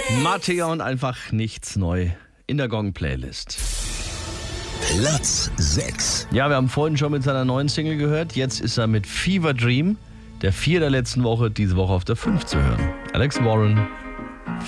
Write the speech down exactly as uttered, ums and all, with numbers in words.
Mattea und einfach nichts neu in der Gong-Playlist. Platz sechs. Ja, wir haben vorhin schon mit seiner neuen Single gehört. Jetzt ist er mit Fever Dream, der vier der letzten Woche, diese Woche auf der fünf zu hören. Alex Warren,